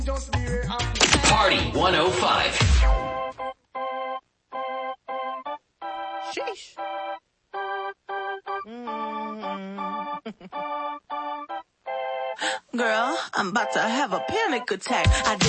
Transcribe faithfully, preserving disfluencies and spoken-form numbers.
Party one oh five. Sheesh. Girl, I'm about to have a panic attack. I